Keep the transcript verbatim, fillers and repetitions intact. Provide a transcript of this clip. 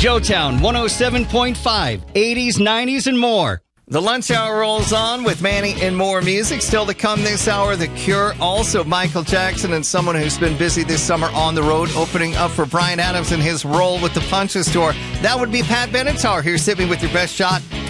Joetown one oh seven point five, eighties, nineties, and more. The lunch hour rolls on with Manny and more music. Still to come this hour, The Cure, also Michael Jackson, and someone who's been busy this summer on the road, opening up for Bryan Adams in his role with the Punches Tour. That would be Pat Benatar. Here's Hit Me With Your Best Shot